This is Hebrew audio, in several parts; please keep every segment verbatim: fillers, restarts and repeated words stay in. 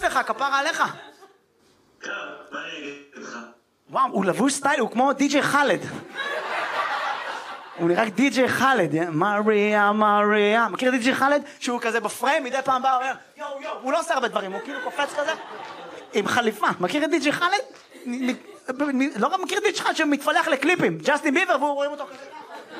לך, כפרה עליך. מה אני אגיד לך? וואו, הוא לבוש סטייל, הוא כמו די-ג'יי חלד. הוא נראה רק די-ג'יי חלד, מריה, מריה. מכיר די-ג'יי חלד? שהוא כזה בפריים, מדי פעם בא, אומר, יואו, יואו, הוא לא עושה הרבה דברים, הוא כאילו קופץ כזה, עם חליפה. מכיר את די-ג'יי חלד? לא רק מכיר את די-ג'יי חלד שמתפלח לקליפים, ג'סטין ביבר, והוא רואים אותו כזה.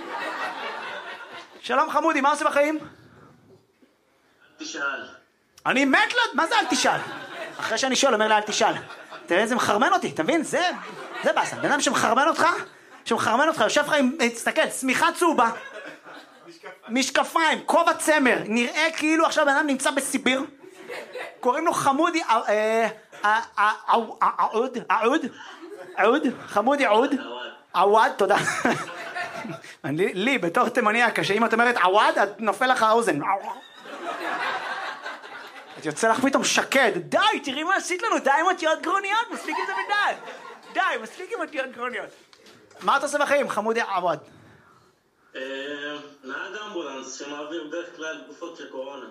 שלום חמודי, מה עושה בחיים? אל תשאל. אני מת לו, מה זה אל תשאל? אחרי שאני שואל, אומר לה אל תשאל. תראה, זה מחרמן אותי, אתה מבין? זה, זה בסה. בן אדם שמחרמן אותך, שמחרמן אותך, יושב לך עם, תסתכל, צמיחה צהובה, משקפיים, כובע צמר, נראה כאילו עכשיו בן אדם נמצא בסיביר, קוראים לו חמודי, עוד, עוד, עוד, חמודי עוד, עווד, תודה. לי, בתור תימניה, שאם את אומרת עווד, את נופל לך האוזן. את יוצא לך פתאום שקד, די, תראי מה עשית לנו, די עם אותיות גרוניות, מספיק עם זה מדי. די, מספיק עם אותיות גרוניות. מה אתה עושה בחיים, חמודי עווד? נהג אמבולנס שמעביר בדרך כלל גופות של קורונה.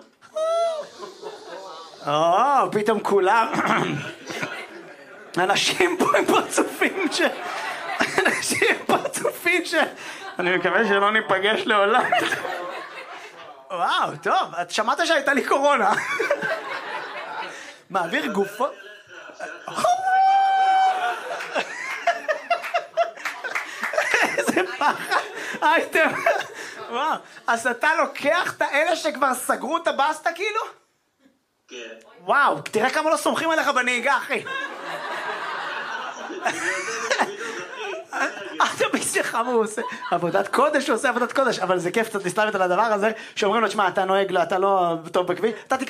או, פתאום כולם. אנשים פה הם פרצופים ש... אנשים פרצופים ש... אני מקווה שלא ניפגש לעולם. וואו, טוב, את שמעת שהייתה לי קורונה. מעביר גופות? איזה פחד. הייתם... וואו, אז אתה לוקח את האלה שכבר סגרו את הבסטה כאילו? כן. וואו, תראה כמה לא סומכים עליך בנהיגה, אחי. אתה בשבילך מה הוא עושה? עבודת קודש, הוא עושה עבודת קודש, אבל זה כיף קצת להסתלבט על הדבר הזה, שאומרים לו, תשמע, אתה נוהג, אתה לא טוב בכביש, אתה